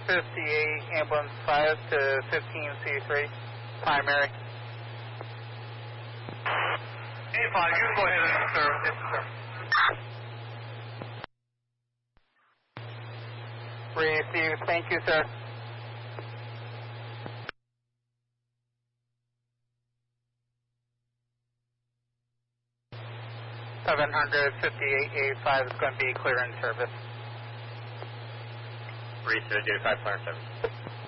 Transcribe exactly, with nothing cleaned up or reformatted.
fifty-eight, ambulance five to fifteen C three, primary. eight five, you go ahead and serve. Yes, sir. Receive, thank you, sir. seven fifty-eight eighty-five is going to be clear in service. Receive, eighty-five, clear in service.